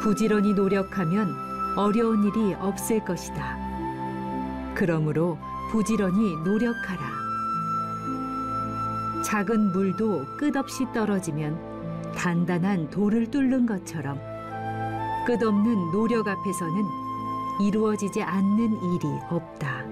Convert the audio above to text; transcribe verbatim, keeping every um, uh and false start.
부지런히 노력하면 어려운 일이 없을 것이다. 그러므로 부지런히 노력하라. 작은 물도 끝없이 떨어지면 단단한 돌을 뚫는 것처럼 끝없는 노력 앞에서는 이루어지지 않는 일이 없다.